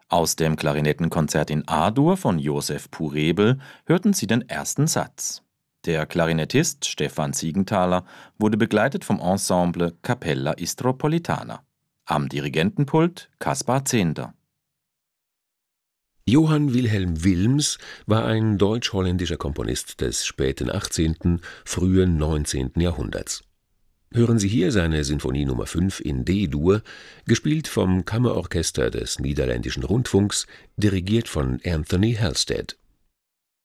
Aus dem Klarinettenkonzert in A-Dur von Josef Purebel hörten Sie den ersten Satz. Der Klarinettist Stefan Siegenthaler wurde begleitet vom Ensemble Capella Istropolitana. Am Dirigentenpult Kaspar Zehnder. Johann Wilhelm Wilms war ein deutsch-holländischer Komponist des späten 18., frühen 19. Jahrhunderts. Hören Sie hier seine Sinfonie Nr. 5 in D-Dur, gespielt vom Kammerorchester des Niederländischen Rundfunks, dirigiert von Anthony Halstead.